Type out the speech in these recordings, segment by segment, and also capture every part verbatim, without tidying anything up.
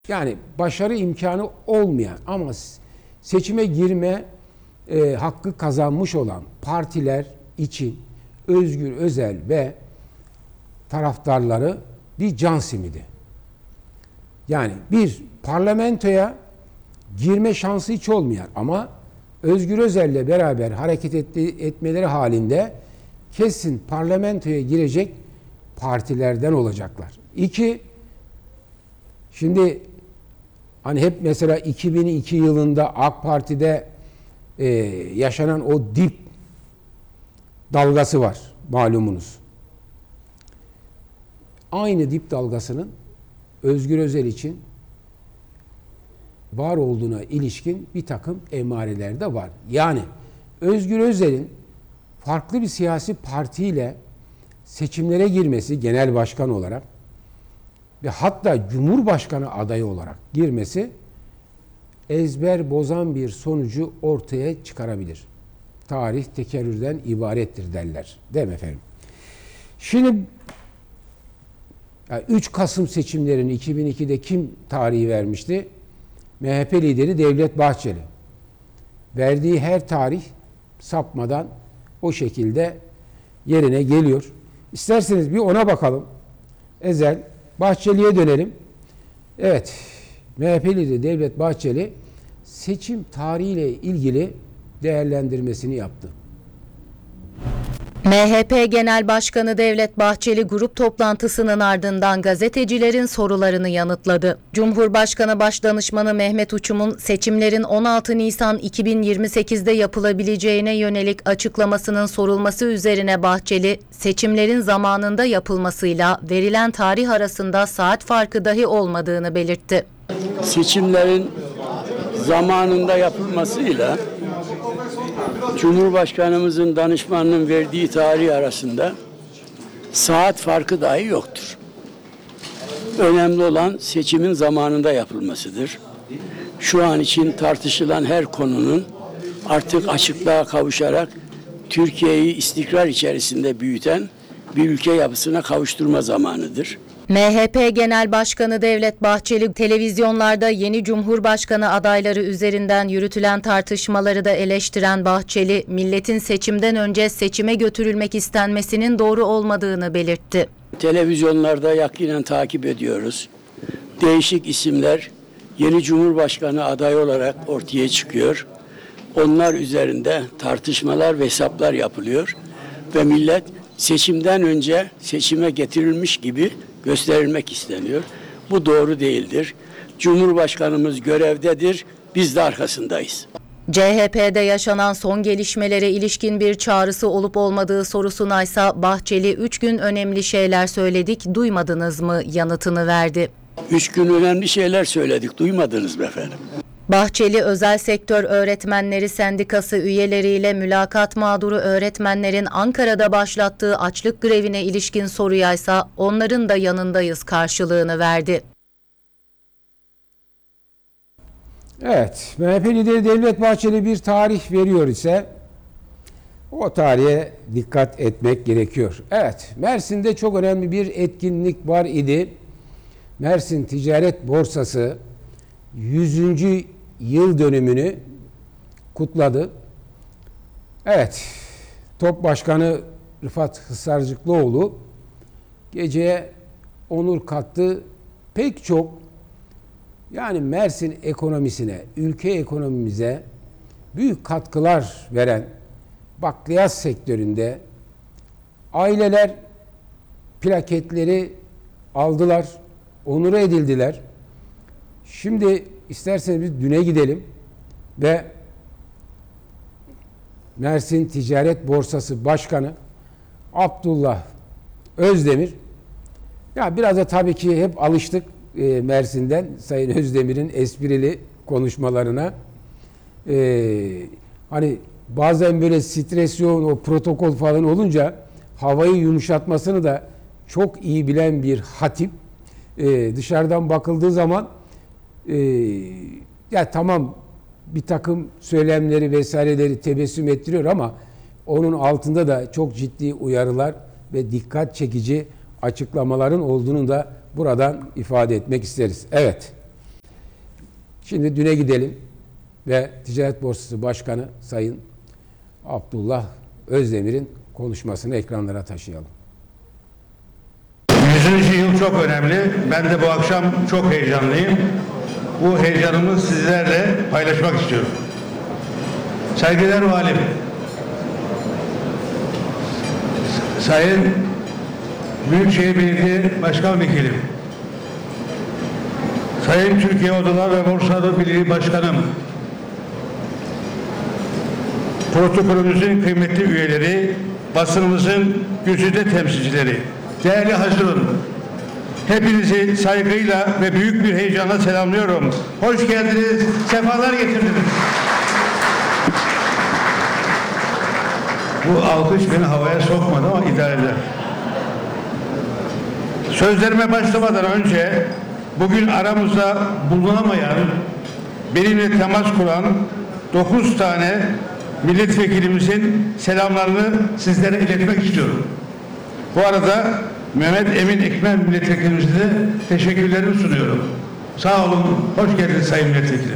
Yani başarı imkanı olmayan ama seçime girme e, hakkı kazanmış olan partiler için Özgür Özel ve taraftarları bir can simidi. Yani bir parlamentoya girme şansı hiç olmayan ama Özgür Özel'le beraber hareket etti, etmeleri halinde kesin parlamentoya girecek partilerden olacaklar. İki, şimdi hani hep mesela iki bin iki yılında AK Parti'de e, yaşanan o dip dalgası var malumunuz. Aynı dip dalgasının Özgür Özel için var olduğuna ilişkin bir takım emareler de var. Yani Özgür Özel'in farklı bir siyasi partiyle seçimlere girmesi genel başkan olarak ve hatta Cumhurbaşkanı adayı olarak girmesi ezber bozan bir sonucu ortaya çıkarabilir. Tarih tekerrürden ibarettir derler. Değil mi efendim? Şimdi yani üç Kasım seçimlerini iki bin ikide kim tarihi vermişti? M H P lideri Devlet Bahçeli. Verdiği her tarih sapmadan o şekilde yerine geliyor. İsterseniz bir ona bakalım. Ezel, Bahçeli'ye dönelim. Evet, M H P lideri Devlet Bahçeli seçim tarihiyle ilgili değerlendirmesini yaptı. M H P Genel Başkanı Devlet Bahçeli grup toplantısının ardından gazetecilerin sorularını yanıtladı. Cumhurbaşkanı Başdanışmanı Mehmet Uçum'un seçimlerin on altı Nisan iki bin yirmi sekizde yapılabileceğine yönelik açıklamasının sorulması üzerine Bahçeli, seçimlerin zamanında yapılmasıyla verilen tarih arasında saat farkı dahi olmadığını belirtti. Seçimlerin zamanında yapılmasıyla Cumhurbaşkanımızın danışmanının verdiği tarih arasında saat farkı dahi yoktur. Önemli olan seçimin zamanında yapılmasıdır. Şu an için tartışılan her konunun artık açıklığa kavuşarak Türkiye'yi istikrar içerisinde büyüten bir ülke yapısına kavuşturma zamanıdır. M H P Genel Başkanı Devlet Bahçeli televizyonlarda yeni Cumhurbaşkanı adayları üzerinden yürütülen tartışmaları da eleştiren Bahçeli, milletin seçimden önce seçime götürülmek istenmesinin doğru olmadığını belirtti. Televizyonlarda yakinen takip ediyoruz. Değişik isimler yeni Cumhurbaşkanı adayı olarak ortaya çıkıyor. Onlar üzerinde tartışmalar ve hesaplar yapılıyor ve millet seçimden önce seçime getirilmiş gibi gösterilmek isteniyor. Bu doğru değildir. Cumhurbaşkanımız görevdedir. Biz de arkasındayız. C H P'de yaşanan son gelişmelere ilişkin bir çağrısı olup olmadığı sorusuna ise Bahçeli üç gün önemli şeyler söyledik, duymadınız mı yanıtını verdi. Üç gün önemli şeyler söyledik, duymadınız mı efendim? Bahçeli, Özel Sektör Öğretmenleri Sendikası üyeleriyle mülakat mağduru öğretmenlerin Ankara'da başlattığı açlık grevine ilişkin soruya ise onların da yanındayız karşılığını verdi. Evet, M H P lideri Devlet Bahçeli bir tarih veriyor ise o tarihe dikkat etmek gerekiyor. Evet, Mersin'de çok önemli bir etkinlik var idi. Mersin Ticaret Borsası yüzüncü yıl dönümünü kutladı. Evet, Top Başkanı Rıfat Hısarcıklıoğlu geceye onur kattı. Pek çok yani Mersin ekonomisine, ülke ekonomimize büyük katkılar veren bakliyat sektöründe aileler plaketleri aldılar, onur edildiler. Şimdi isterseniz biz düne gidelim ve Mersin Ticaret Borsası Başkanı Abdullah Özdemir, ya biraz da tabii ki hep alıştık e, Mersin'den Sayın Özdemir'in esprili konuşmalarına. E, hani bazen böyle stres yoğun o protokol falan olunca havayı yumuşatmasını da çok iyi bilen bir hatip. E, dışarıdan bakıldığı zaman Ee, ya tamam bir takım söylemleri vesaireleri tebessüm ettiriyor ama onun altında da çok ciddi uyarılar ve dikkat çekici açıklamaların olduğunu da buradan ifade etmek isteriz. Evet. Şimdi düne gidelim ve Ticaret Borsası Başkanı Sayın Abdullah Özdemir'in konuşmasını ekranlara taşıyalım. yüzüncü yıl çok önemli. Ben de bu akşam çok heyecanlıyım. Bu heyecanımı sizlerle paylaşmak istiyorum. Saygıdeğer Valim, Sayın Büyükşehir Belediye Başkan Vekilim, Sayın Türkiye Odalar ve Borsalar Birliği Başkanım, protokolümüzün kıymetli üyeleri, basınımızın güzide temsilcileri, değerli hazırın, hepinizi saygıyla ve büyük bir heyecanla selamlıyorum. Hoş geldiniz, sefalar getirdiniz. Bu alkış beni havaya sokmadı ama idare eder. Sözlerime başlamadan önce bugün aramızda bulunamayan, benimle temas kuran dokuz tane milletvekilimizin selamlarını sizlere iletmek istiyorum. Bu arada Mehmet Emin Ekmen milletvekilimize de teşekkürlerimi sunuyorum. Sağ olun, hoş geldiniz sayın milletvekilim.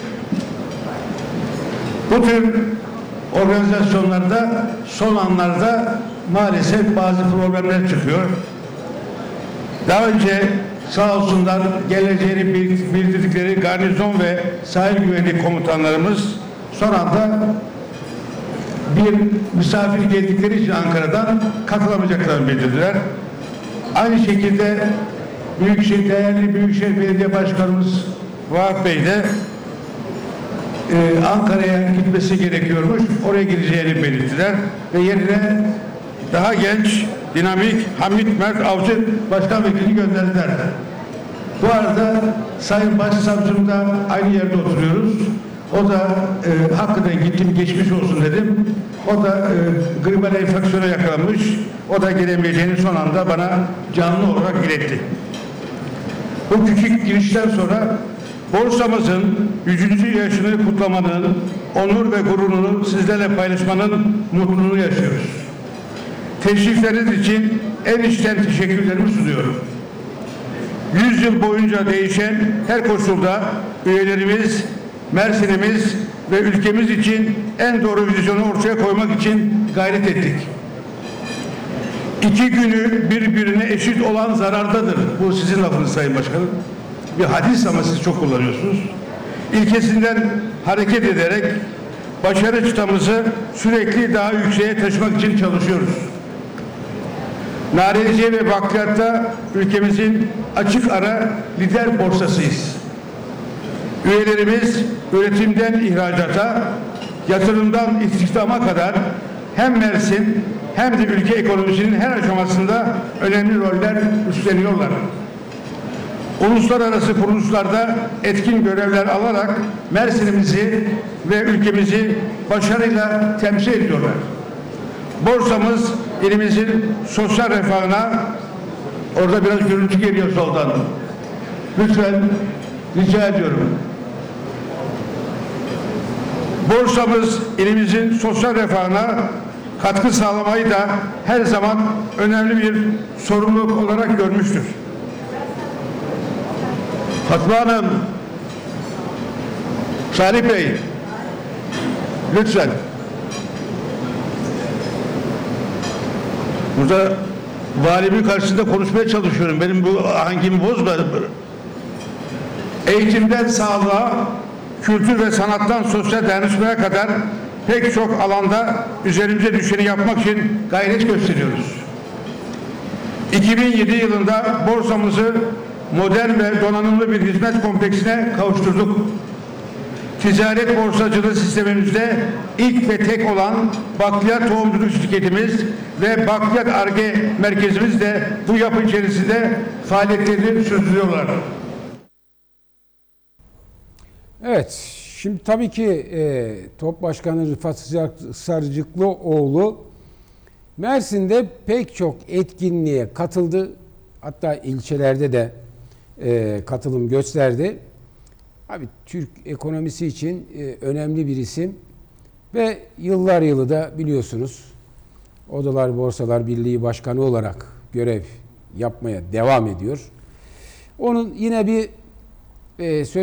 Bu tür organizasyonlarda son anlarda maalesef bazı problemler çıkıyor. Daha önce sağ olsunlar geleceğini bildirdikleri garnizon ve sahil güvenlik komutanlarımız son anda bir misafir geldikleri için Ankara'dan katılamayacaklarını bildirdiler. Aynı şekilde Büyükşehir, değerli Büyükşehir Belediye Başkanımız Vahap Bey de e, Ankara'ya gitmesi gerekiyormuş. Oraya gideceğini belirttiler ve yerine daha genç, dinamik Hamit Mert Avcı Başkan Vekili gönderdiler. Bu arada Sayın Başsavcım'da aynı yerde oturuyoruz. O da e, hakikaten gittim geçmiş olsun dedim. O da e, gribal enfeksiyona yakalanmış. O da gelemeyeceğini son anda bana canlı olarak iletti. Bu küçük girişten sonra borsamızın yüzüncü yaşını kutlamanın, onur ve gururunu sizlerle paylaşmanın mutluluğunu yaşıyoruz. Teşrifleriniz için en içten teşekkürlerimi sunuyorum. Yüz yıl boyunca değişen her koşulda üyelerimiz, Mersin'imiz ve ülkemiz için en doğru vizyonu ortaya koymak için gayret ettik. İki günü birbirine eşit olan zarardadır. Bu sizin lafınız Sayın Başkanım. Bir hadis ama siz çok kullanıyorsunuz. İlkesinden hareket ederek başarı çıtamızı sürekli daha yükseğe taşımak için çalışıyoruz. Narenciye ve bakliyatta ülkemizin açık ara lider borsasıyız. Üyelerimiz üretimden ihracata, yatırımdan istihdama kadar hem Mersin hem de ülke ekonomisinin her aşamasında önemli roller üstleniyorlar. Uluslararası kuruluşlarda etkin görevler alarak Mersin'imizi ve ülkemizi başarıyla temsil ediyorlar. Borsamız ilimizin sosyal refahına, orada biraz gürültü geliyor soldan. Lütfen rica ediyorum. Borsamız ilimizin sosyal refahına katkı sağlamayı da her zaman önemli bir sorumluluk olarak görmüştür. Fatma Hanım, Salih Bey, lütfen. Burada valimin karşısında konuşmaya çalışıyorum. Benim bu ahengimi bozma. Eğitimden sağlığa, kültür ve sanattan sosyal dayanışmaya kadar pek çok alanda üzerimize düşeni yapmak için gayret gösteriyoruz. iki bin yedi yılında borsamızı modern ve donanımlı bir hizmet kompleksine kavuşturduk. Ticaret borsacılığı sistemimizde ilk ve tek olan bakliyat tohumculuk şirketimiz ve bakliyat Ar-Ge merkezimiz de bu yapı içerisinde faaliyetlerini sürdürüyorlar. Evet, şimdi tabii ki e, Top Başkanı Rıfat Sarıcıklıoğlu Mersin'de pek çok etkinliğe katıldı. Hatta ilçelerde de e, katılım gösterdi. Abi Türk ekonomisi için e, önemli bir isim ve yıllar yılı da biliyorsunuz Odalar Borsalar Birliği Başkanı olarak görev yapmaya devam ediyor. Onun yine bir e, söz